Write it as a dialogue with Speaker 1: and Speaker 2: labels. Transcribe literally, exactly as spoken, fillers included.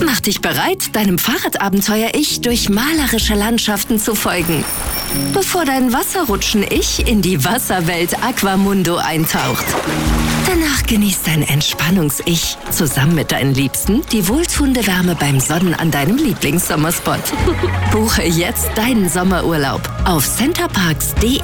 Speaker 1: Mach dich bereit, deinem Fahrradabenteuer-Ich durch malerische Landschaften zu folgen, bevor dein Wasserrutschen-Ich in die Wasserwelt Aquamundo eintaucht. Danach genießt dein Entspannungs-Ich zusammen mit deinen Liebsten die wohltuende Wärme beim Sonnen an deinem Lieblingssommerspot. Buche jetzt deinen Sommerurlaub auf centerparks punkt de.